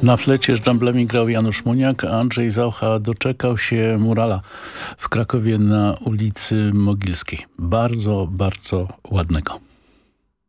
Na flecie z dżemblemi grał Janusz Muniak, a Andrzej Zaucha doczekał się murala w Krakowie na ulicy Mogilskiej. Bardzo, bardzo ładnego.